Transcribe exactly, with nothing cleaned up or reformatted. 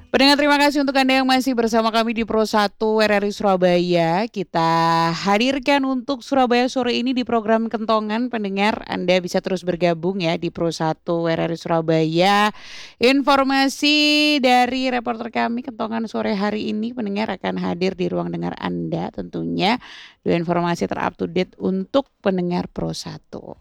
Pendengar terima kasih untuk Anda yang masih bersama kami di Pro satu R R I Surabaya. Kita hadirkan untuk Surabaya sore ini di program Kentongan. Pendengar, Anda bisa terus bergabung ya di Pro satu R R I Surabaya. Informasi dari reporter kami Kentongan sore hari ini pendengar akan hadir di ruang dengar Anda tentunya. Dua informasi terupdate untuk pendengar Pro satu.